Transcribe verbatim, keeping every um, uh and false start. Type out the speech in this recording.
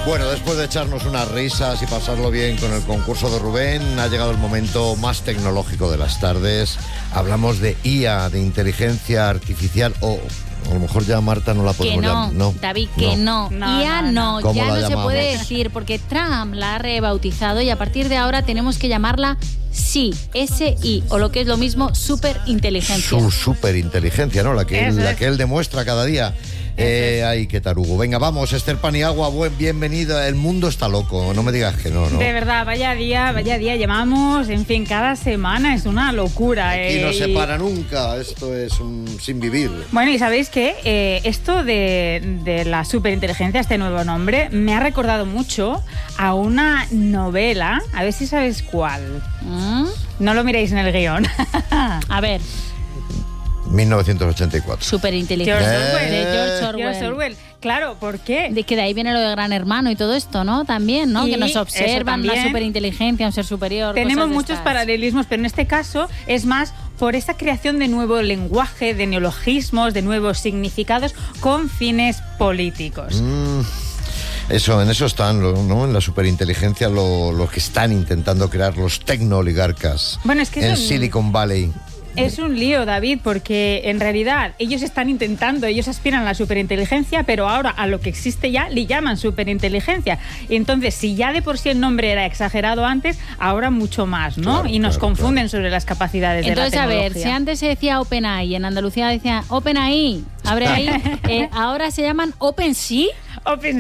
Bueno, después de echarnos unas risas y pasarlo bien con el concurso de Rubén, ha llegado el momento más tecnológico de las tardes. Hablamos de I A, de inteligencia artificial, o a lo mejor ya Marta no la podemos Que no, llamar. No, David, que no. No, I A no, no, no. ¿Cómo ya la no se llamamos? puede decir porque Trump la ha rebautizado y a partir de ahora tenemos que llamarla S I, S I, o lo que es lo mismo, superinteligencia. Su superinteligencia, ¿no? La que, él, Eso la es. que él demuestra cada día. Eh, ay, qué tarugo. Venga, vamos, Esther Paniagua, buen, bienvenida. El mundo está loco, no me digas que no, ¿no? De verdad, vaya día, vaya día llamamos, en fin, cada semana es una locura. Aquí eh, no se y- para nunca, esto es un sin vivir. Bueno, y ¿sabéis qué? Eh, esto de, de la superinteligencia, este nuevo nombre, me ha recordado mucho a una novela, a ver si sabéis cuál. ¿Mm? No lo miréis en el guión. A ver, mil novecientos ochenta y cuatro. superinteligencia. George Orwell. De George Orwell. George Orwell. Claro, ¿por qué? De que de ahí viene lo de Gran Hermano y todo esto, ¿no? También, ¿no? Y que nos eso observan, una también. superinteligencia, un ser superior. Tenemos cosas de muchos estas. paralelismos, pero en este caso es más por esa creación de nuevo lenguaje, de neologismos, de nuevos significados con fines políticos. Mm, eso, en eso están, lo- ¿no? En la superinteligencia lo, lo que están intentando crear los tecnooligarcas Bueno, es que en es un- Silicon Valley. Es un lío, David, porque en realidad ellos están intentando, ellos aspiran a la superinteligencia, pero ahora a lo que existe ya le llaman superinteligencia. Y entonces, si ya de por sí el nombre era exagerado antes, ahora mucho más, ¿no? Claro, y nos claro, confunden claro. sobre las capacidades Entonces, de la a ver, tecnología. si antes se decía OpenAI, en Andalucía decía OpenAI, abre ahí, eh, ahora se llaman OpenSea. Open